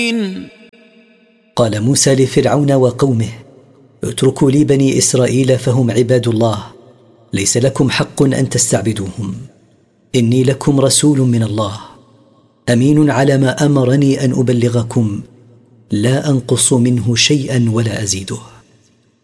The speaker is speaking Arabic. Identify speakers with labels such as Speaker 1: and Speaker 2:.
Speaker 1: قال موسى لفرعون وقومه: اتركوا لي بني إسرائيل فهم عباد الله، ليس لكم حق أن تستعبدوهم، إني لكم رسول من الله، أمين على ما أمرني أن أبلغكم، لا أنقص منه شيئا ولا أزيده.